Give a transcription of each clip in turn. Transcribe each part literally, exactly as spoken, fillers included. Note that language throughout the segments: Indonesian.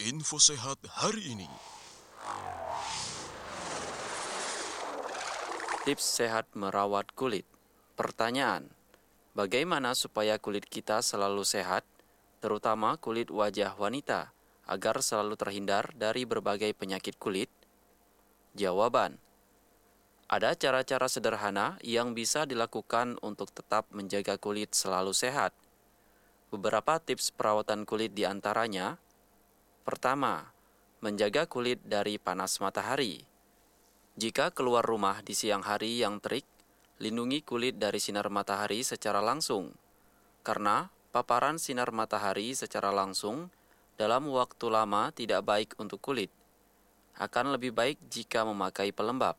Info sehat hari ini. Tips sehat merawat kulit. Pertanyaan, bagaimana supaya kulit kita selalu sehat, terutama kulit wajah wanita, agar selalu terhindar dari berbagai penyakit kulit? Jawaban, ada cara-cara sederhana yang bisa dilakukan untuk tetap menjaga kulit selalu sehat. Beberapa tips perawatan kulit diantaranya, pertama, menjaga kulit dari panas matahari. Jika keluar rumah di siang hari yang terik, lindungi kulit dari sinar matahari secara langsung. Karena paparan sinar matahari secara langsung dalam waktu lama tidak baik untuk kulit. Akan lebih baik jika memakai pelembab.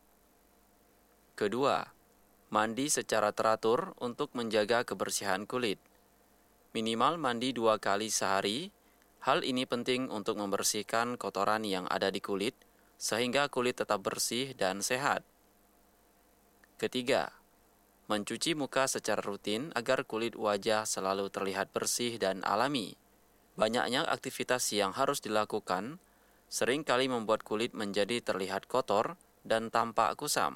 Kedua, mandi secara teratur untuk menjaga kebersihan kulit. Minimal mandi dua kali sehari. Hal ini penting untuk membersihkan kotoran yang ada di kulit, sehingga kulit tetap bersih dan sehat. Ketiga, mencuci muka secara rutin agar kulit wajah selalu terlihat bersih dan alami. Banyaknya aktivitas yang harus dilakukan, seringkali membuat kulit menjadi terlihat kotor dan tampak kusam.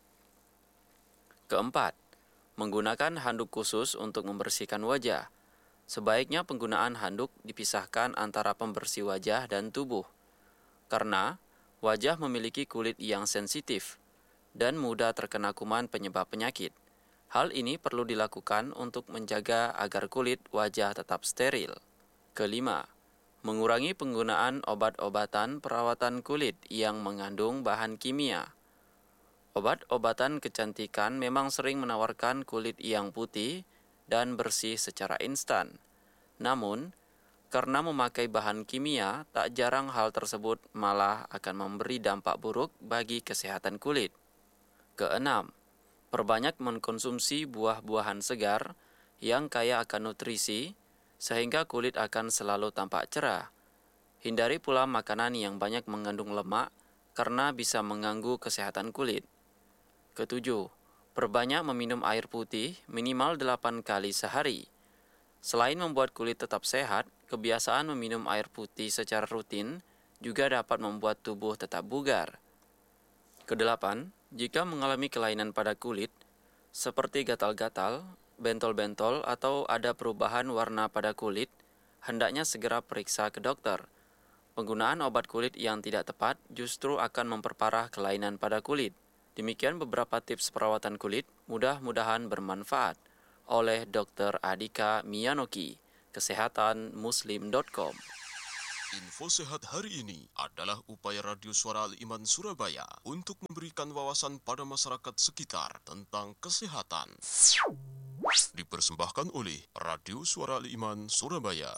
Keempat, menggunakan handuk khusus untuk membersihkan wajah. Sebaiknya penggunaan handuk dipisahkan antara pembersih wajah dan tubuh, karena wajah memiliki kulit yang sensitif dan mudah terkena kuman penyebab penyakit. Hal ini perlu dilakukan untuk menjaga agar kulit wajah tetap steril. Kelima, mengurangi penggunaan obat-obatan perawatan kulit yang mengandung bahan kimia. Obat-obatan kecantikan memang sering menawarkan kulit yang putih dan bersih secara instan. Namun, karena memakai bahan kimia, tak jarang hal tersebut malah akan memberi dampak buruk bagi kesehatan kulit. Keenam, perbanyak mengkonsumsi buah-buahan segar yang kaya akan nutrisi, sehingga kulit akan selalu tampak cerah. Hindari pula makanan yang banyak mengandung lemak, karena bisa mengganggu kesehatan kulit. Ketujuh, perbanyak meminum air putih minimal delapan kali sehari. Selain membuat kulit tetap sehat, kebiasaan meminum air putih secara rutin juga dapat membuat tubuh tetap bugar. Kedelapan, jika mengalami kelainan pada kulit, seperti gatal-gatal, bentol-bentol, atau ada perubahan warna pada kulit, hendaknya segera periksa ke dokter. Penggunaan obat kulit yang tidak tepat justru akan memperparah kelainan pada kulit. Demikian beberapa tips perawatan kulit, mudah-mudahan bermanfaat. Oleh dokter Adika Miyanoki, kesehatan muslim dot com. Info sehat hari ini adalah upaya Radio Suara Al-Iman Surabaya untuk memberikan wawasan pada masyarakat sekitar tentang kesehatan. Dipersembahkan oleh Radio Suara Al-Iman Surabaya.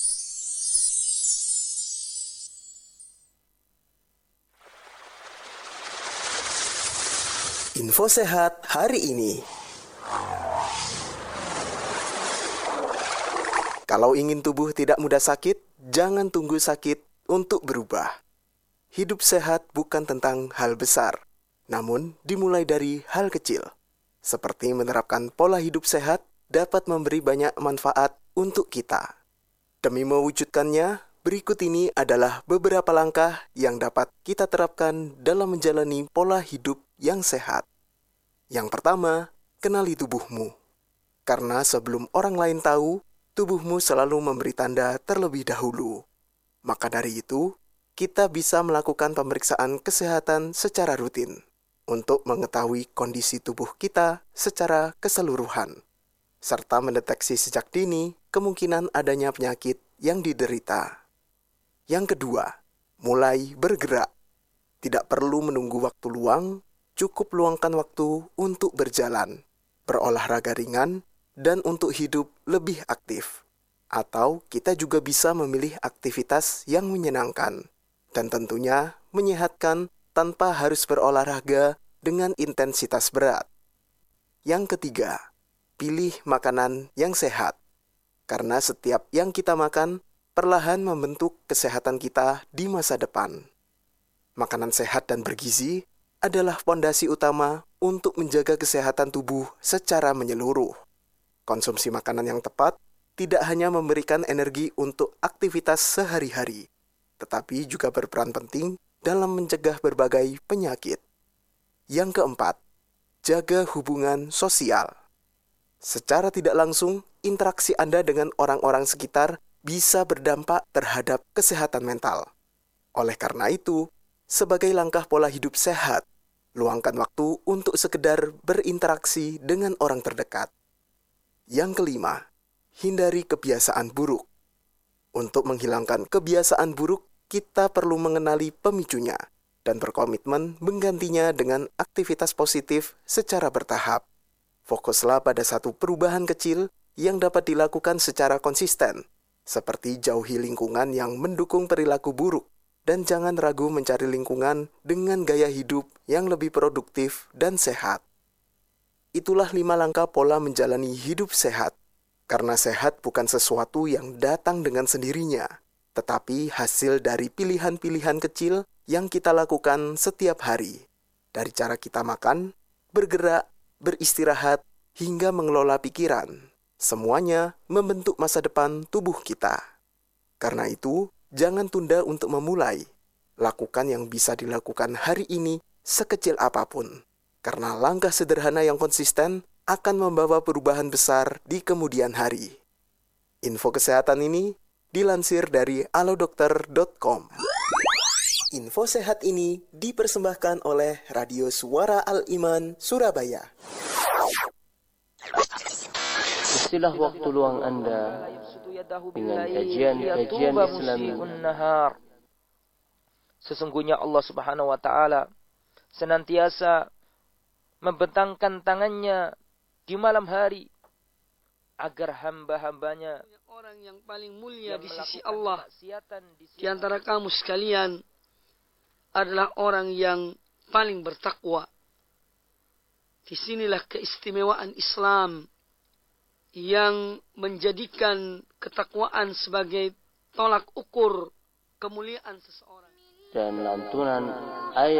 Info sehat hari ini. Kalau ingin tubuh tidak mudah sakit, jangan tunggu sakit untuk berubah. Hidup sehat bukan tentang hal besar, namun dimulai dari hal kecil. Seperti menerapkan pola hidup sehat dapat memberi banyak manfaat untuk kita. Demi mewujudkannya, berikut ini adalah beberapa langkah yang dapat kita terapkan dalam menjalani pola hidup yang sehat. Yang pertama, kenali tubuhmu. Karena sebelum orang lain tahu, tubuhmu selalu memberi tanda terlebih dahulu. Maka dari itu, kita bisa melakukan pemeriksaan kesehatan secara rutin untuk mengetahui kondisi tubuh kita secara keseluruhan, serta mendeteksi sejak dini kemungkinan adanya penyakit yang diderita. Yang kedua, mulai bergerak. Tidak perlu menunggu waktu luang, cukup luangkan waktu untuk berjalan, berolahraga ringan, dan untuk hidup lebih aktif. Atau kita juga bisa memilih aktivitas yang menyenangkan dan tentunya menyehatkan tanpa harus berolahraga dengan intensitas berat. Yang ketiga, pilih makanan yang sehat. Karena setiap yang kita makan perlahan membentuk kesehatan kita di masa depan. Makanan sehat dan bergizi adalah fondasi utama untuk menjaga kesehatan tubuh secara menyeluruh. Konsumsi makanan yang tepat tidak hanya memberikan energi untuk aktivitas sehari-hari, tetapi juga berperan penting dalam mencegah berbagai penyakit. Yang keempat, jaga hubungan sosial. Secara tidak langsung, interaksi Anda dengan orang-orang sekitar bisa berdampak terhadap kesehatan mental. Oleh karena itu, sebagai langkah pola hidup sehat, luangkan waktu untuk sekedar berinteraksi dengan orang terdekat. Yang kelima, hindari kebiasaan buruk. Untuk menghilangkan kebiasaan buruk, kita perlu mengenali pemicunya dan berkomitmen menggantinya dengan aktivitas positif secara bertahap. Fokuslah pada satu perubahan kecil yang dapat dilakukan secara konsisten, seperti jauhi lingkungan yang mendukung perilaku buruk, dan jangan ragu mencari lingkungan dengan gaya hidup yang lebih produktif dan sehat. Itulah lima langkah pola menjalani hidup sehat, karena sehat bukan sesuatu yang datang dengan sendirinya, tetapi hasil dari pilihan-pilihan kecil yang kita lakukan setiap hari. Dari cara kita makan, bergerak, beristirahat, hingga mengelola pikiran. Semuanya membentuk masa depan tubuh kita. Karena itu, jangan tunda untuk memulai. Lakukan yang bisa dilakukan hari ini sekecil apapun. Karena langkah sederhana yang konsisten akan membawa perubahan besar di kemudian hari. Info kesehatan ini dilansir dari alodokter dot com. Info sehat ini dipersembahkan oleh Radio Suara Al-Iman Surabaya. Istilah waktu luang Anda dengan kajian-kajian Islami. Sesungguhnya Allah Subhanahu wa taala senantiasa membentangkan tangannya di malam hari agar hamba-hambanya, orang yang paling mulia di sisi Allah di antara kamu sekalian adalah orang yang paling bertakwa. Disinilah keistimewaan Islam yang menjadikan ketakwaan sebagai tolak ukur kemuliaan seseorang. Dan lantunan ayat